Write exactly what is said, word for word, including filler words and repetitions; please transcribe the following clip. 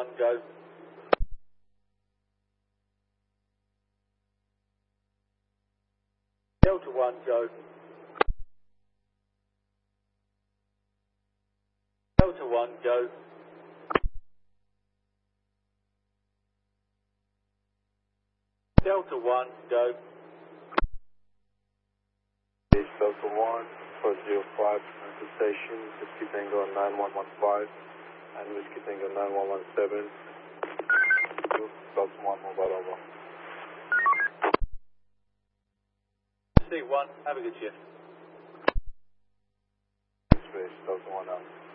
one, go. Delta one, go. Delta one, go. Delta one, go. Delta one, four zero five, to station, Whiskey Tango nine one one five, and Whiskey Tango nine one one seven. Delta one, mobile over. C one, have a good shift. Space, Delta one out.